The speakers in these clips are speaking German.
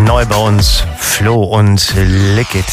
Neu bei uns Flo und Lick It.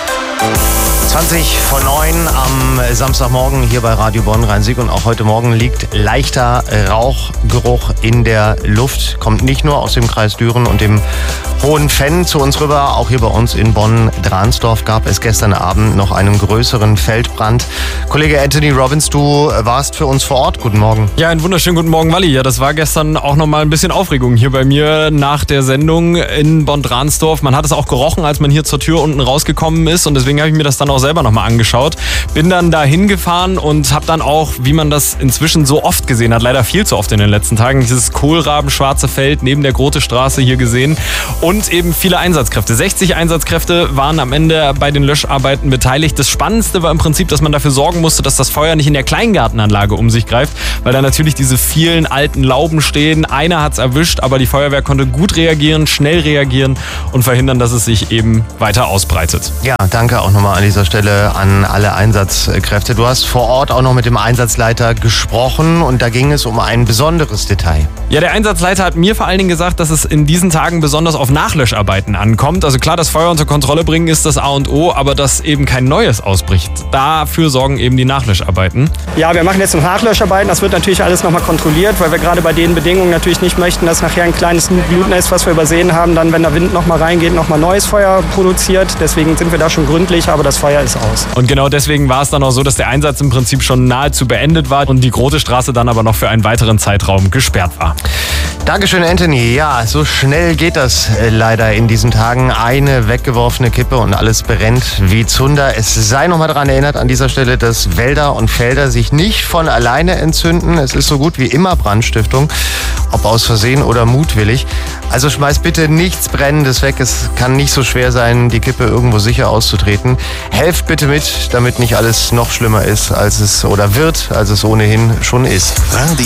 20 vor 9 am Samstagmorgen hier bei Radio Bonn Rhein-Sieg und auch heute Morgen liegt leichter Rauchgeruch in der Luft. Kommt nicht nur aus dem Kreis Düren und dem Hohen Venn zu uns rüber, auch hier bei uns in Bonn-Dransdorf gab es gestern Abend noch einen größeren Feldbrand. Kollege Anthony Robbins, du warst für uns vor Ort. Guten Morgen. Ja, einen wunderschönen guten Morgen, Walli. Ja, das war gestern auch nochmal ein bisschen Aufregung hier bei mir nach der Sendung in Bonn-Dransdorf. Man hat es auch gerochen, als man hier zur Tür unten rausgekommen ist und deswegen habe ich mir das dann auch selber nochmal angeschaut. Bin dann da hingefahren und habe dann auch, wie man das inzwischen so oft gesehen hat, leider viel zu oft in den letzten Tagen, dieses kohlrabenschwarze Feld neben der Grote-Straße hier gesehen. Und eben viele Einsatzkräfte. 60 Einsatzkräfte waren am Ende bei den Löscharbeiten beteiligt. Das Spannendste war im Prinzip, dass man dafür sorgen musste, dass das Feuer nicht in der Kleingartenanlage um sich greift, weil da natürlich diese vielen alten Lauben stehen. Einer hat es erwischt, aber die Feuerwehr konnte gut reagieren, schnell reagieren und verhindern, dass es sich eben weiter ausbreitet. Ja, danke auch nochmal an dieser Stelle an alle Einsatzkräfte. Du hast vor Ort auch noch mit dem Einsatzleiter gesprochen und da ging es um ein besonderes Detail. Ja, der Einsatzleiter hat mir vor allen Dingen gesagt, dass es in diesen Tagen besonders auf Nachlöscharbeiten ankommt. Also klar, das Feuer unter Kontrolle bringen ist das A und O, aber dass eben kein neues ausbricht. Dafür sorgen eben die Nachlöscharbeiten. Ja, wir machen jetzt noch Nachlöscharbeiten. Das wird natürlich alles nochmal kontrolliert, weil wir gerade bei den Bedingungen natürlich nicht möchten, dass nachher ein kleines Blutnest, was wir übersehen haben, dann, wenn der Wind nochmal reingeht, nochmal neues Feuer produziert. Deswegen sind wir da schon gründlich, aber das Feuer ist aus. Und genau deswegen war es dann auch so, dass der Einsatz im Prinzip schon nahezu beendet war und die Grote Straße dann aber noch für einen weiteren Zeitraum gesperrt war. Dankeschön, Anthony. Ja, so schnell geht das leider in diesen Tagen. Eine weggeworfene Kippe und alles brennt wie Zunder. Es sei nochmal daran erinnert an dieser Stelle, dass Wälder und Felder sich nicht von alleine entzünden. Es ist so gut wie immer Brandstiftung, ob aus Versehen oder mutwillig. Also schmeiß bitte nichts Brennendes weg. Es kann nicht so schwer sein, die Kippe irgendwo sicher auszutreten. Helft bitte mit, damit nicht alles noch schlimmer ist, als es oder wird, als es ohnehin schon ist.